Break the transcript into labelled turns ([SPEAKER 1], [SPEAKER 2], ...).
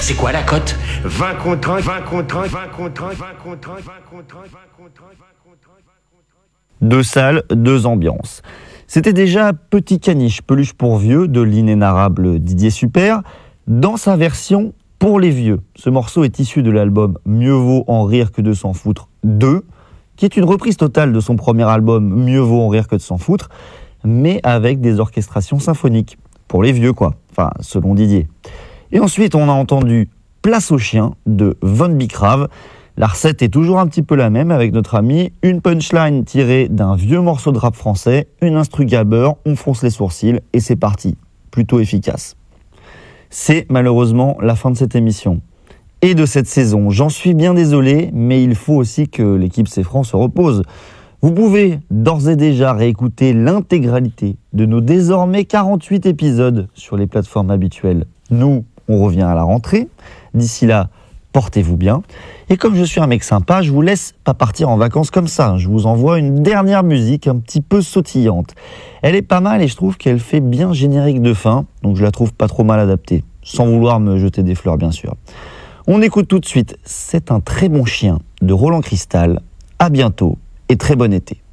[SPEAKER 1] C'est quoi la cote?
[SPEAKER 2] 20 contre 1, 20 contre 1, 20 contre 1, 20 contre 1, 20 contre 1, 20 contre 1, 20 contre 1.
[SPEAKER 3] Deux salles, deux ambiances. C'était déjà Petit Caniche, peluche pour vieux de l'inénarrable Didier Super, dans sa version pour les vieux. Ce morceau est issu de l'album Mieux vaut en rire que de s'en foutre 2, qui est une reprise totale de son premier album Mieux vaut en rire que de s'en foutre, mais avec des orchestrations symphoniques. Pour les vieux, quoi. Enfin, selon Didier. Et ensuite, on a entendu Place aux chiens de Von Bicrave. La recette est toujours un petit peu la même avec notre ami. Une punchline tirée d'un vieux morceau de rap français, une instru gabber, on fronce les sourcils et c'est parti. Plutôt efficace. C'est malheureusement la fin de cette émission. Et de cette saison. J'en suis bien désolé, mais il faut aussi que l'équipe C'est Franc se repose. Vous pouvez d'ores et déjà réécouter l'intégralité de nos désormais 48 épisodes sur les plateformes habituelles. Nous, on revient à la rentrée. D'ici là, portez-vous bien. Et comme je suis un mec sympa, je vous laisse pas partir en vacances comme ça. Je vous envoie une dernière musique un petit peu sautillante. Elle est pas mal et je trouve qu'elle fait bien générique de fin, donc je la trouve pas trop mal adaptée. Sans vouloir me jeter des fleurs, bien sûr. On écoute tout de suite C'est un très bon chien de Roland Cristal. À bientôt et très bon été.